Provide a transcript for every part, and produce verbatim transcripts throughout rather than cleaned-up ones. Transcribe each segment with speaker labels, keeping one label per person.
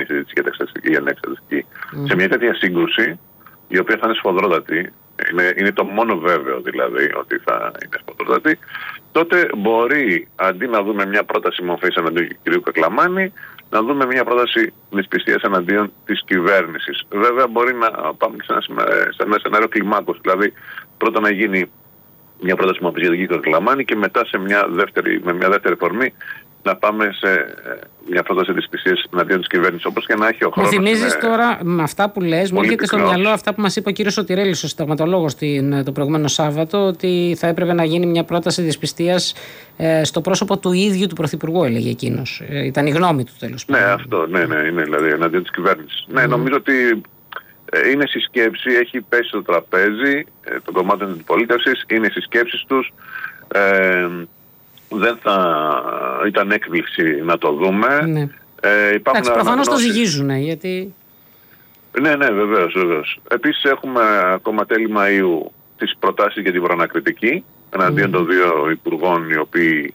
Speaker 1: συζήτηση για την εξεταστική. Mm. Σε μια τέτοια σύγκρουση, η οποία θα είναι σφοδρότατη, είναι, είναι το μόνο βέβαιο δηλαδή ότι θα είναι σφοδρότατη, τότε μπορεί αντί να δούμε μια πρόταση μορφής εναντίον του κ. Κακλαμάνη, να δούμε μια πρόταση δυσπιστίας εναντίον της κυβέρνησης. Βέβαια, μπορεί να πάμε σε ένα, σε ένα σενάριο κλιμάκος, δηλαδή πρώτα να γίνει μια πρόταση μορφής για τον κ. Κακλαμάνη και μετά σε μια δεύτερη, με μια δεύτερη φορμή να πάμε σε μια πρόταση δυσπιστίας εναντίον της κυβέρνησης. Όπως και να έχει ο χρόνος.
Speaker 2: Μου θυμίζεις είναι... τώρα με αυτά που λες, μου έρχεται στο μυαλό αυτά που μας είπε ο κύριος Σωτηρέλης, ο συνταγματολόγος, το προηγούμενο Σάββατο, ότι θα έπρεπε να γίνει μια πρόταση δυσπιστίας ε, στο πρόσωπο του ίδιου του Πρωθυπουργού, έλεγε εκείνος. Ε, ήταν η γνώμη του τέλος πάντων.
Speaker 1: Ναι, αυτό, ναι, ναι, είναι δηλαδή εναντίον της κυβέρνησης. Mm. Ναι, νομίζω ότι ε, είναι στη σκέψη, έχει πέσει στο τραπέζι ε, των κομμάτων της αντιπολίτευσης, είναι στις σκέψεις τους. Ε, Δεν θα ήταν έκπληξη να το δούμε.
Speaker 2: Ναι. Ε, Εντάξει, προφανώς το ζυγίζουν, γιατί...
Speaker 1: Ναι, ναι, βεβαίως, βεβαίως. Επίσης έχουμε ακόμα τέλη Μαΐου τις προτάσεις για την προανακριτική εναντίον mm. των δύο υπουργών, οι οποίοι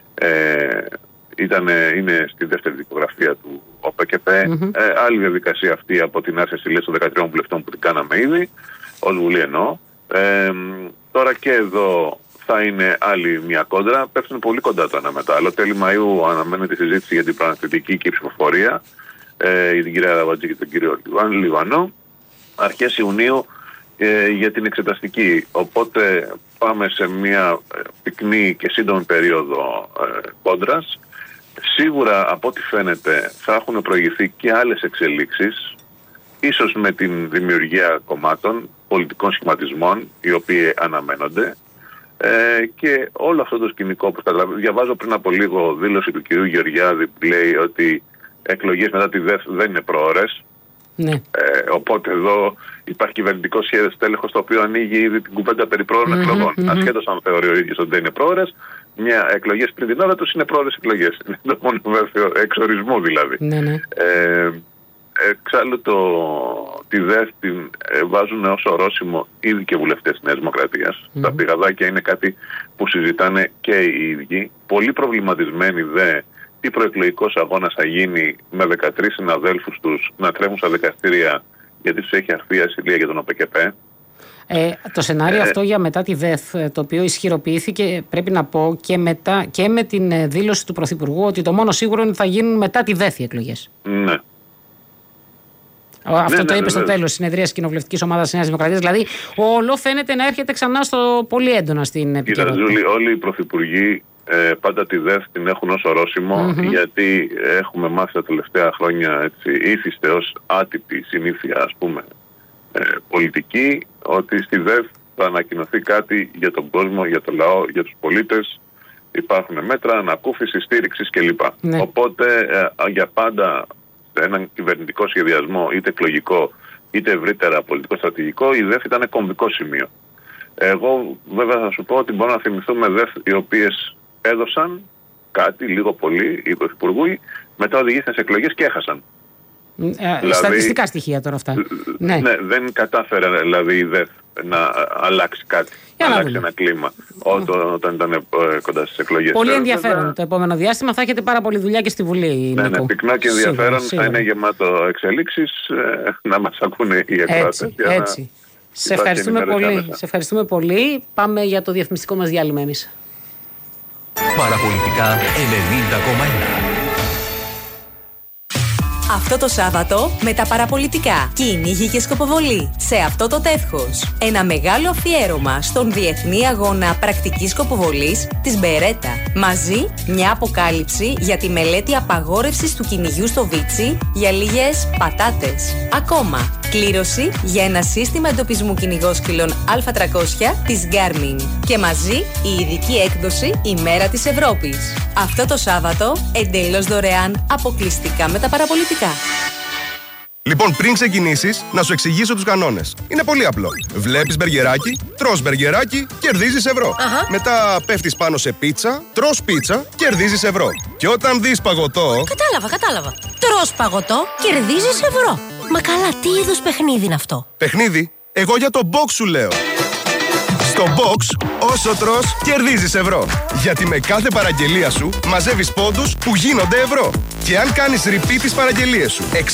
Speaker 1: ε, ήταν, είναι στη δεύτερη δικογραφία του ΟΠΕΚΕΠΕ. Mm-hmm. Ε, άλλη διαδικασία αυτή από την άρση στη λίστα των δεκατριών βουλευτών που την κάναμε ήδη, ως Βουλή εννοώ. Ε, τώρα και εδώ θα είναι άλλη μια κόντρα. Πέφτουν πολύ κοντά το ένα με το άλλο. Τέλη Μαΐου αναμένεται η συζήτηση για την προανακριτική και η ψηφοφορία ε, για την κυρία Ραβατζή και τον κύριο Λιβανό. Αρχές Ιουνίου ε, για την εξεταστική. Οπότε πάμε σε μια πυκνή και σύντομη περίοδο ε, κόντρας. Σίγουρα από ό,τι φαίνεται θα έχουν προηγηθεί και άλλες εξελίξεις, ίσως με την δημιουργία κομμάτων, πολιτικών σχηματισμών, οι οποίοι αναμένονται. Ε, και όλο αυτό το σκηνικό που καταλαβαίνω, διαβάζω πριν από λίγο δήλωση του κυρίου Γεωργιάδη που λέει ότι εκλογές μετά τη ΔΕΘ δεν είναι πρόωρες.
Speaker 2: Ναι.
Speaker 1: Ε, οπότε εδώ υπάρχει κυβερνητικό σχέδιο τέλεχος το οποίο ανοίγει ήδη την κουβέντα περί πρόωρων mm-hmm, εκλογών. Mm-hmm. Ασχέτως αν θεωρεί ο ίδιος ότι δεν είναι πρόωρες, μια εκλογές πριν την ώρα τους είναι πρόωρες εκλογές. Είναι το μόνο βέβαιο εξορισμού δηλαδή.
Speaker 2: Ναι, ναι.
Speaker 1: Ε, Εξάλλου το, τη ΔΕΘ την ε, βάζουν ως ορόσημο ήδη και βουλευτές της Νέας Δημοκρατίας. Mm-hmm. Τα πηγαδάκια είναι κάτι που συζητάνε και οι ίδιοι. Πολύ προβληματισμένοι δε τι προεκλογικός αγώνας θα γίνει με δεκατρείς συναδέλφους τους να τρέχουν στα δικαστήρια γιατί τους έχει αρθεί η ασυλία για τον ΟΠΕΚΕΠΕ.
Speaker 2: Ε, το σενάριο ε, αυτό για μετά τη ΔΕΘ, το οποίο ισχυροποιήθηκε, πρέπει να πω, και, μετά, και με την δήλωση του Πρωθυπουργού ότι το μόνο σίγουρο είναι ότι θα γίνουν μετά τη ΔΕΘ οι εκλογές.
Speaker 1: Ναι.
Speaker 2: Αυτό
Speaker 1: ναι,
Speaker 2: το
Speaker 1: ναι,
Speaker 2: είπε
Speaker 1: ναι,
Speaker 2: στο
Speaker 1: ναι.
Speaker 2: τέλος της συνεδρίας της Κοινοβουλευτικής Ομάδας της Νέας Δημοκρατίας. Δηλαδή, όλο φαίνεται να έρχεται ξανά στο πολύ έντονα στην επικαιρότητα.
Speaker 1: Κύριε Ζούλη, όλοι οι πρωθυπουργοί ε, πάντα τη ΔΕΘ την έχουν ως ορόσημο, mm-hmm. γιατί έχουμε μάθει τα τελευταία χρόνια, έτσι, ήθιστε ως άτυπη συνήθεια, ας πούμε, ε, πολιτική, ότι στη ΔΕΘ θα ανακοινωθεί κάτι για τον κόσμο, για τον λαό, για τους πολίτες. Υπάρχουν μέτρα ανακούφισης, στήριξης κλπ. Ναι. Οπότε ε, για πάντα σε έναν κυβερνητικό σχεδιασμό, είτε εκλογικό είτε ευρύτερα πολιτικό στρατηγικό, η ΔΕΘ ήταν κομβικό σημείο. Εγώ βέβαια θα σου πω ότι μπορώ να θυμηθούμε ΔΕΘ οι οποίες έδωσαν κάτι, λίγο πολύ, οι πρωθυπουργοί, μετά οδηγήθηκαν σε εκλογές και έχασαν.
Speaker 2: Ε, δηλαδή, στατιστικά στοιχεία τώρα αυτά.
Speaker 1: Ναι. ναι, δεν κατάφερε δηλαδή η ΔΕΘ να αλλάξει κάτι, να αλλάξει ένα κλίμα όταν, όταν ήταν ε, κοντά στις εκλογές.
Speaker 2: Πολύ ενδιαφέρον βέβαια. Το επόμενο διάστημα. Θα έχετε πάρα πολλή δουλειά και στη Βουλή.
Speaker 1: Ναι, ναι, πυκνό και ενδιαφέρον. Σίγουρα, σίγουρα. Θα είναι γεμάτο εξελίξεις, ε, να μας ακούνε οι εκπράτες.
Speaker 2: Έτσι, έτσι. Σε ευχαριστούμε, πολύ. Σε ευχαριστούμε πολύ. Πάμε για το διαφημιστικό μας διάλειμμα εμείς.
Speaker 3: Παραπολιτικά ενενήντα κόμμα ένα.
Speaker 4: Αυτό το Σάββατο με τα παραπολιτικά, κυνήγι και σκοποβολή σε αυτό το τεύχος. Ένα μεγάλο αφιέρωμα στον Διεθνή Αγώνα Πρακτικής Σκοποβολής της Μπερέτα. Μαζί μια αποκάλυψη για τη μελέτη απαγόρευσης του κυνηγιού στο Βίτσι για λίγες πατάτες. Ακόμα, κλήρωση για ένα σύστημα εντοπισμού κυνηγόσκυλων Α τριακόσια της Garmin. Και μαζί η ειδική έκδοση Η Μέρα της Ευρώπης. Αυτό το Σάββατο εντελώς δωρεάν, αποκλειστικά με τα παραπολιτικά.
Speaker 5: Λοιπόν, πριν ξεκινήσεις, να σου εξηγήσω τους κανόνες. Είναι πολύ απλό. Βλέπεις μπεργκεράκι, τρως μπεργκεράκι, κερδίζεις ευρώ.
Speaker 6: Αχα.
Speaker 5: Μετά πέφτεις πάνω σε πίτσα, τρως πίτσα, κερδίζεις ευρώ. Και όταν δεις παγωτό...
Speaker 6: Κατάλαβα, κατάλαβα. Τρως παγωτό, κερδίζεις ευρώ. Μα καλά, τι είδους παιχνίδι είναι αυτό?
Speaker 5: Παιχνίδι? Εγώ για το box σου λέω. Στο box, όσο τρως, κερδίζεις ευρώ. Γιατί με κάθε παραγγελία σου μαζεύεις πόντους που γίνονται ευρώ. Και αν κάνεις repeat τις παραγγελίες σου